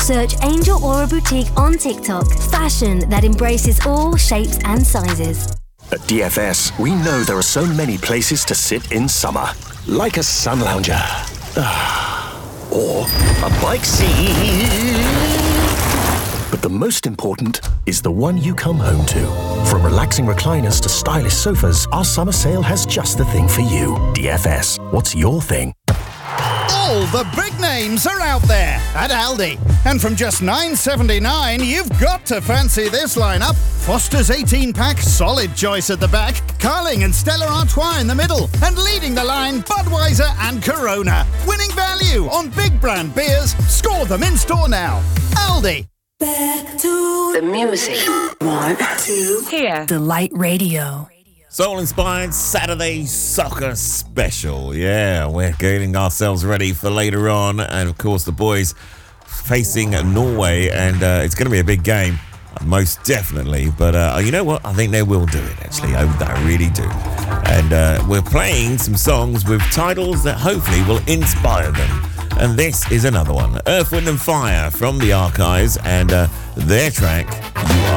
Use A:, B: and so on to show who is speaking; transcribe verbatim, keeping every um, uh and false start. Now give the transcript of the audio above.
A: Search Angel Aura Boutique on TikTok. Fashion that embraces all shapes and sizes.
B: At D F S, we know there are so many places to sit in summer. Like a sun lounger. Or a bike seat. But the most important is the one you come home to. From relaxing recliners to stylish sofas, our summer sale has just the thing for you. D F S, what's your thing?
C: All the big names are out there at Aldi. And from just nine seventy-nine, you've got to fancy this lineup. Foster's eighteen-pack, solid choice at the back. Carling and Stella Artois in the middle. And leading the line, Budweiser and Corona. Winning value on big brand beers. Score them in store now. Aldi.
D: Back to the music. One, two,
E: here.
F: Delight Radio.
G: Soul-inspired Saturday soccer special. Yeah, we're getting ourselves ready for later on. And, of course, the boys facing Norway. And uh, it's going to be a big game, most definitely. But uh, you know what? I think they will do it, actually. I, I really do. And uh, we're playing some songs with titles that hopefully will inspire them. And this is another one. Earth, Wind and Fire from the Archives. And uh, their track, You